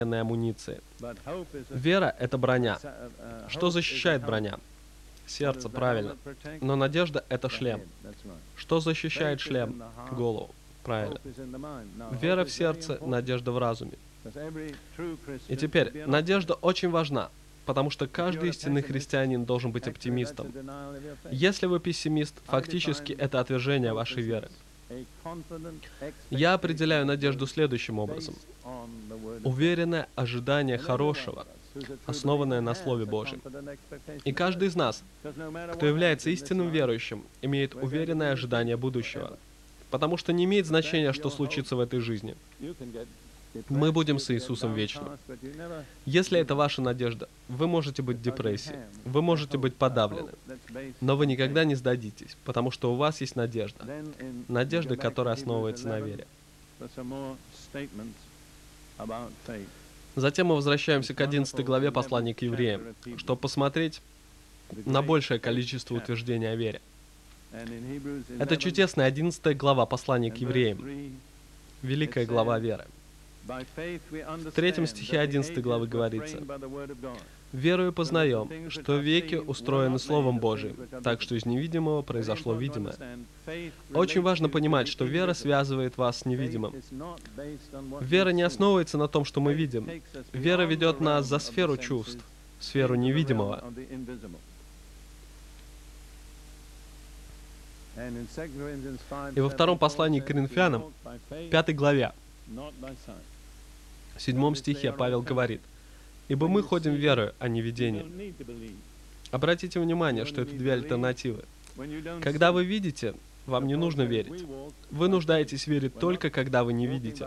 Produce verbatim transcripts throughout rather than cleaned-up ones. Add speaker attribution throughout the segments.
Speaker 1: амуниции. Вера — это броня. Что защищает броня? Сердце, правильно. Но надежда — это шлем. Что защищает шлем? Голову. Правильно. Вера в сердце, надежда в разуме. И теперь, надежда очень важна, потому что каждый истинный христианин должен быть оптимистом. Если вы пессимист, фактически это отвержение вашей веры. Я определяю надежду следующим образом. Уверенное ожидание хорошего, основанное на Слове Божьем. И каждый из нас, кто является истинным верующим, имеет уверенное ожидание будущего. Потому что не имеет значения, что случится в этой жизни. Мы будем с Иисусом вечно. Если это ваша надежда, вы можете быть в депрессии, вы можете быть подавлены, но вы никогда не сдадитесь, потому что у вас есть надежда. Надежда, которая основывается на вере. Затем мы возвращаемся к одиннадцатой главе послания к евреям, чтобы посмотреть на большее количество утверждений о вере. Это чудесная одиннадцатая глава послания к евреям, великая глава веры. В третьем стихе одиннадцатой главы говорится: «Верою познаем, что веки устроены Словом Божиим, так что из невидимого произошло видимое». Очень важно понимать, что вера связывает вас с невидимым. Вера не основывается на том, что мы видим. Вера ведет нас за сферу чувств, в сферу невидимого. И во втором послании к Коринфянам, пятой главе, в седьмом стихе Павел говорит: «Ибо мы ходим верою, а не видением». Обратите внимание, что это две альтернативы. Когда вы видите, вам не нужно верить. Вы нуждаетесь верить только, когда вы не видите.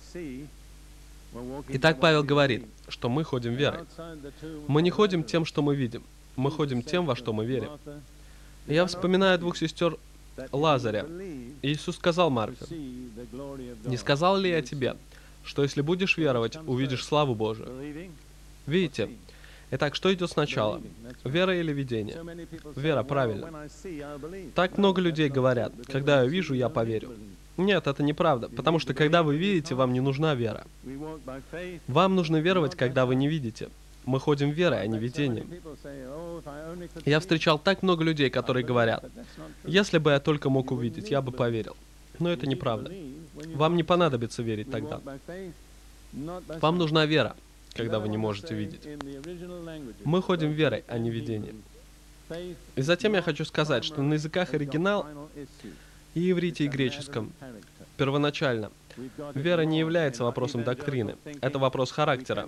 Speaker 1: Итак, Павел говорит, что мы ходим верой. Мы не ходим тем, что мы видим. Мы ходим тем, во что мы верим. Я вспоминаю двух сестер Лазаря. Иисус сказал Марфе: «Не сказал ли я тебе, что если будешь веровать, увидишь славу Божию?» Видите? Итак, что идет сначала? Вера или видение? Вера, правильно. Так много людей говорят: «Когда я вижу, я поверю». Нет, это неправда, потому что когда вы видите, вам не нужна вера. Вам нужно веровать, когда вы не видите. Мы ходим верой, а не видением. Я встречал так много людей, которые говорят: «Если бы я только мог увидеть, я бы поверил». Но это неправда. Вам не понадобится верить тогда. Вам нужна вера, когда вы не можете видеть. Мы ходим верой, а не видением. И затем я хочу сказать, что на языках оригинал, и иврите, и греческом, первоначально, вера не является вопросом доктрины. Это вопрос характера.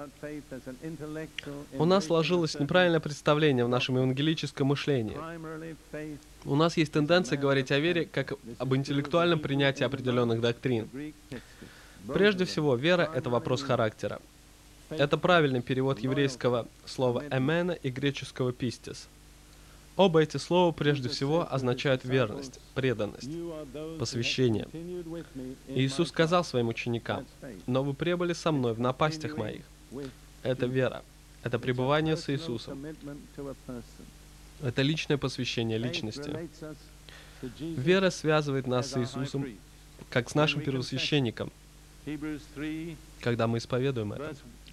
Speaker 1: У нас сложилось неправильное представление в нашем евангелическом мышлении. У нас есть тенденция говорить о вере как об интеллектуальном принятии определенных доктрин. Прежде всего, вера — это вопрос характера. Это правильный перевод еврейского слова «эмена» и греческого «пистис». Оба эти слова прежде всего означают верность, преданность, посвящение. Иисус сказал своим ученикам: «Но вы пребыли со мной в напастях моих». Это вера, это пребывание с Иисусом, это личное посвящение личности. Вера связывает нас с Иисусом, как с нашим первосвященником, когда мы исповедуем это.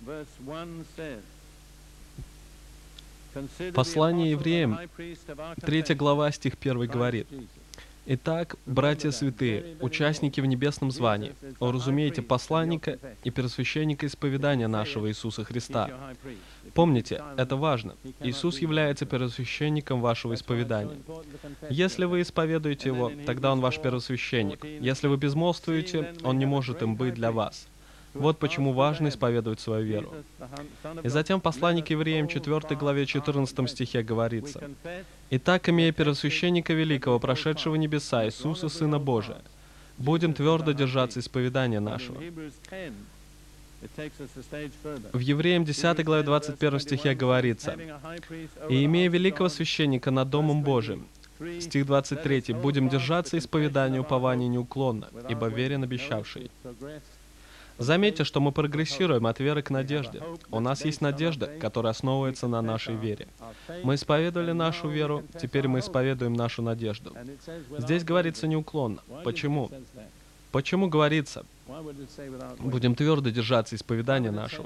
Speaker 1: Послание евреям, третья глава, стих первый говорит: «Итак, братья святые, участники в небесном звании, уразумейте посланника и первосвященника исповедания нашего Иисуса Христа». Помните, это важно. Иисус является первосвященником вашего исповедания. Если вы исповедуете Его, тогда Он ваш первосвященник. Если вы безмолвствуете, Он не может им быть для вас. Вот почему важно исповедовать свою веру. И затем в послании к евреям четвёртой главе четырнадцатом стихе говорится: «Итак, имея первосвященника великого, прошедшего небеса, Иисуса, Сына Божия, будем твердо держаться исповедания нашего». В Евреям десятой главе двадцать первом стихе говорится: «И имея великого священника над Домом Божиим». Стих двадцать третий. «Будем держаться исповедания упования неуклонно, ибо верен обещавший». Заметьте, что мы прогрессируем от веры к надежде. У нас есть надежда, которая основывается на нашей вере. Мы исповедовали нашу веру, теперь мы исповедуем нашу надежду. Здесь говорится неуклонно. Почему? Почему говорится? Будем твердо держаться исповедания нашего.